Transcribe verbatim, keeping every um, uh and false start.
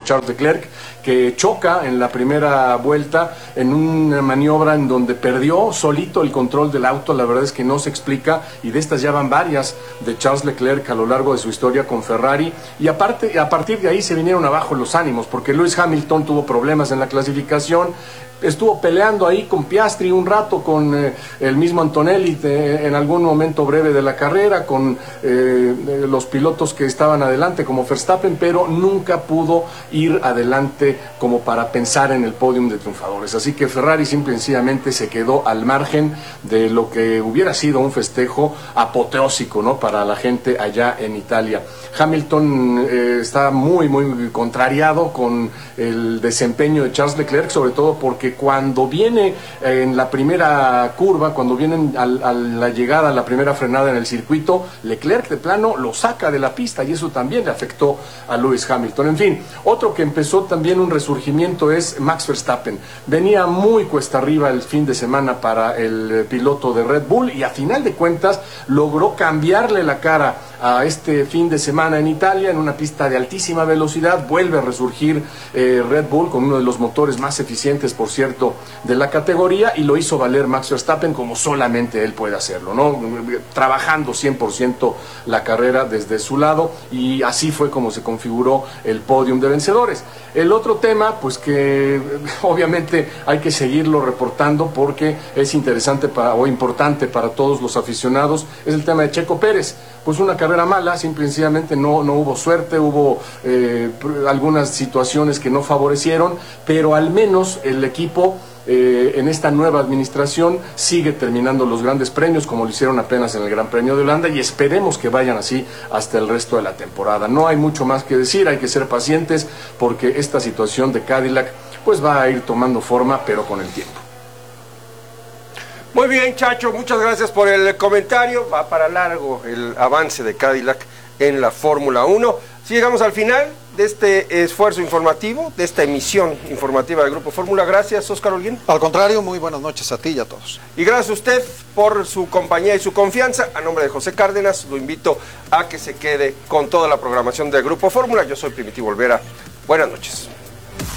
Charles Leclerc, que choca en la primera vuelta en una maniobra en donde perdió solito el control del auto. La verdad es que no se explica, y de estas ya van varias de Charles Leclerc a lo largo de su historia con Ferrari, y aparte, a partir de ahí se vinieron abajo los ánimos, porque Lewis Hamilton tuvo problemas en la clasificación. Estuvo peleando ahí con Piastri un rato, con eh, el mismo Antonelli de, en algún momento breve de la carrera, con eh, los pilotos que estaban adelante como Verstappen, pero nunca pudo ir adelante como para pensar en el podium de triunfadores. Así que Ferrari simple y sencillamente se quedó al margen de lo que hubiera sido un festejo apoteósico, ¿no?, para la gente allá en Italia. Hamilton eh, está muy, muy contrariado con el desempeño de Charles Leclerc, sobre todo porque cuando viene en la primera curva, cuando vienen a, a la llegada, a la primera frenada en el circuito, Leclerc de plano lo saca de la pista, y eso también le afectó a Lewis Hamilton. En fin, otro que empezó también un resurgimiento es Max Verstappen. Venía muy cuesta arriba el fin de semana para el piloto de Red Bull, y a final de cuentas logró cambiarle la cara a este fin de semana en Italia, en una pista de altísima velocidad. Vuelve a resurgir eh, Red Bull con uno de los motores más eficientes, por cierto, de la categoría, y lo hizo valer Max Verstappen como solamente él puede hacerlo, ¿no?, trabajando cien por ciento la carrera desde su lado, y así fue como se configuró el podium de vencedores. El otro tema, pues que obviamente hay que seguirlo reportando porque es interesante para, o importante para todos los aficionados, es el tema de Checo Pérez. Pues una carrera mala, simple y sencillamente no, no hubo suerte, hubo eh, algunas situaciones que no favorecieron, pero al menos el equipo eh, en esta nueva administración sigue terminando los grandes premios, como lo hicieron apenas en el Gran Premio de Holanda, y esperemos que vayan así hasta el resto de la temporada. No hay mucho más que decir, hay que ser pacientes, porque esta situación de Cadillac pues va a ir tomando forma, pero con el tiempo. Muy bien, Chacho, muchas gracias por el comentario. Va para largo el avance de Cadillac en la Fórmula uno. Si llegamos al final de este esfuerzo informativo, de esta emisión informativa del Grupo Fórmula. Gracias, Óscar Holguín. Al contrario, muy buenas noches a ti y a todos. Y gracias a usted por su compañía y su confianza. A nombre de José Cárdenas, lo invito a que se quede con toda la programación del Grupo Fórmula. Yo soy Primitivo Olvera. Buenas noches.